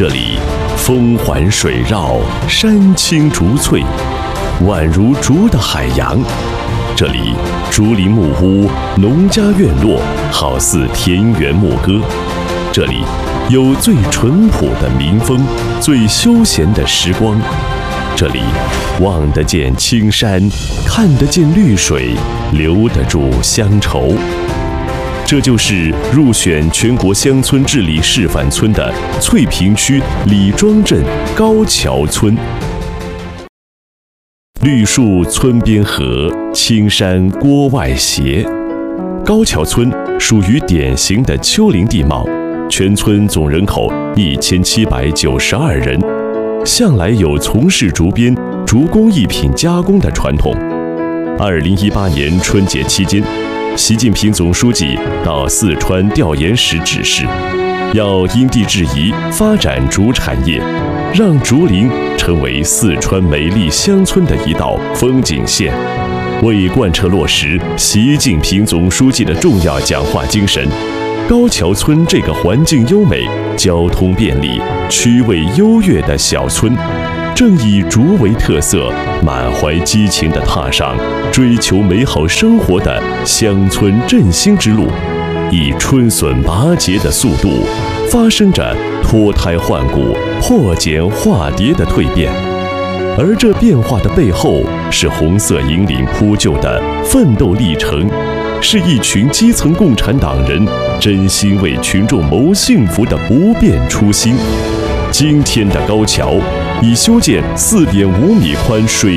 这里风环水绕，山青竹翠，宛如竹的海洋。这里竹林木屋，农家院落，好似田园牧歌。这里有最淳朴的民风，最休闲的时光。这里望得见青山，看得见绿水，留得住乡愁。这就是入选全国乡村治理示范村的翠屏区李庄镇高桥村。绿树村边合，青山郭外斜。高桥村属于典型的丘陵地貌，全村总人口1792人，向来有从事竹编、竹工艺品加工的传统。2018年春节期间，习近平总书记到四川调研时指示，要因地制宜发展竹产业，让竹林成为四川美丽乡村的一道风景线。为贯彻落实习近平总书记的重要讲话精神，高桥村这个环境优美、交通便利、区位优越的小村，正以竹为特色，满怀激情地踏上追求美好生活的乡村振兴之路，以春笋拔节的速度，发生着脱胎换骨、破茧化蝶的蜕变。而这变化的背后，是红色引领铺就的奋斗历程，是一群基层共产党人真心为群众谋幸福的不变初心。今天的高桥已修建4.5米宽水